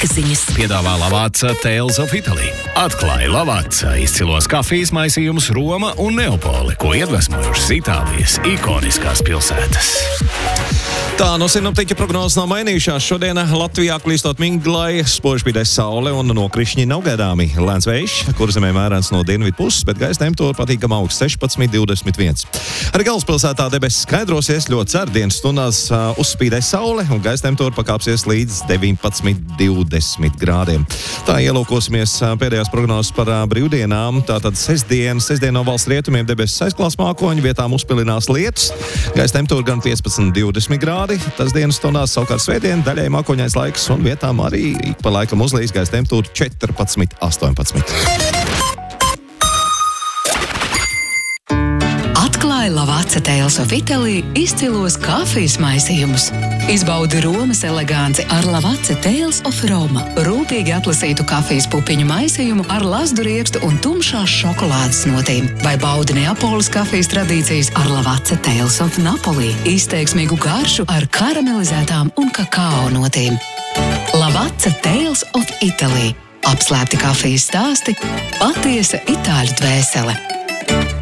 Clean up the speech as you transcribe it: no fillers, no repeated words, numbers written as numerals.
Laika ziņas. Piedāvā Lavazza Tales of Italy. Atklāja Lavazza izcilos kafijas maisījumus Roma un Neapoli, ko iedvesmojušas Itālijas ikoniskās pilsētas. Tā no sinoptiķa prognozes nav mainījušās. Šodien Latvijā klīstot minglai, spoži spīdēs saule un nokrišņi nav gaidāmi. Lēns vējš, kur zemē mērens no dienvidu puses, bet gaisa temperatūra patīkam augsts 16–21. Arī galvaspilsētā debesis skaidrosies, ļoti cer dienas stundās uzspīdēs saule un gaisa temperatūra pakāpsies līdz 19–20 grādiem. Tā ielūkosimies pēdējās prognozes par brīvdienām. Tātad sestdien no valsts rietumiem debesis aizklās mākoņi, vietām uzpilinās lietus. Gaisa temperatūra gan 15–20 grādi. Tas dienas stundās savukārt svētdien daļai mākoņais laiks un vietām arī ik pa laikam uzlīs gaisa temperatūra 14–18. Atklāja Lavazza Tales of Italy izcilos kafijas maisījumus. Izbaudi Romas eleganci ar Lavazza Tales of Roma. Rūpīgi atlasītu kafijas pupiņu maisījumu ar lazdu riekstu un tumšās šokolādes notīm. Vai baudi Neapoles kafijas tradīcijas ar Lavazza Tales of Napoli. Izteiksmīgu garšu ar karamelizētām un kakao notīm. Lavazza Tales of Italy. Apslēpti kafijas stāsti, patiesa itāļu dvēsele.